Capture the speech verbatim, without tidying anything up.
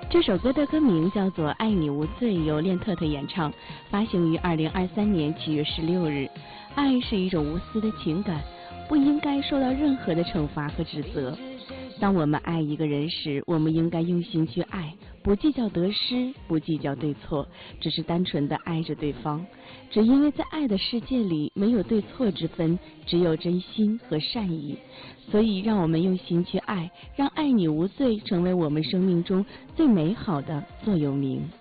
这首歌的歌名叫做《爱你无罪》，由练特特演唱，发行于二零二三年七月十六日。爱是一种无私的情感，不应该受到任何的惩罚和指责。当我们爱一个人时，我们应该用心去爱，不计较得失，不计较对错，只是单纯的爱着对方。只因为在爱的世界里没有对错之分，只有真心和善意。所以让我们用心去爱，让爱你无罪成为我们生命中最美好的座右铭。